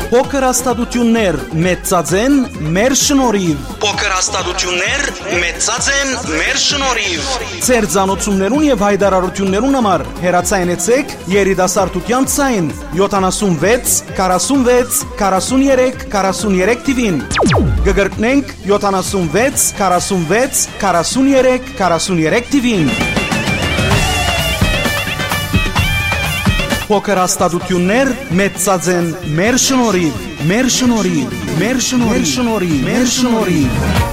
Փոքր հաստատություններ մեծացեն մեր շնորհիվ։ Փոքր հաստատություններ մեծացեն մեր շնորհիվ։ Ձեր ցանոթություններուն եւ հայտարարություններուն համար հեռացայնեցեք երիտասարդության ցայն 76 46 43 43 TV-ին։ Գգրտնենք 76 46 43 43 TV-ին։ Փոքր հաստատություններ մեծացեն մեր շնորհիվ, մեր շնորհիվ, մեր շնորհիվ, մեր շնորհիվ, մեր շնորհիվ։